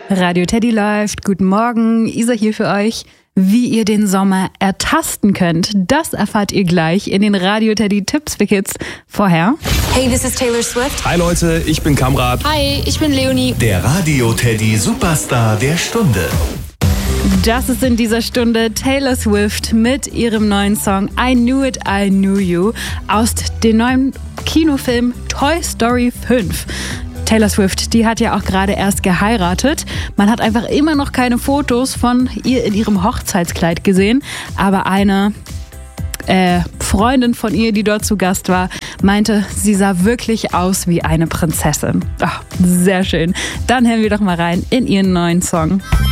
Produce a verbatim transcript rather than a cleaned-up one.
Radio Teddy läuft. Guten Morgen, Isa hier für euch. Wie ihr den Sommer ertasten könnt, das erfahrt ihr gleich in den Radio Teddy Tipps für Kids. Vorher. Hey, this is Taylor Swift. Hi Leute, ich bin Kamrat. Hi, ich bin Leonie. Der Radio Teddy Superstar der Stunde. Das ist in dieser Stunde Taylor Swift mit ihrem neuen Song I Knew It, I Knew You aus dem neuen Kinofilm Toy Story fünf. Taylor Swift, die hat ja auch gerade erst geheiratet. Man hat einfach immer noch keine Fotos von ihr in ihrem Hochzeitskleid gesehen. Aber eine äh, Freundin von ihr, die dort zu Gast war, meinte, sie sah wirklich aus wie eine Prinzessin. Ach, sehr schön. Dann hören wir doch mal rein in ihren neuen Song.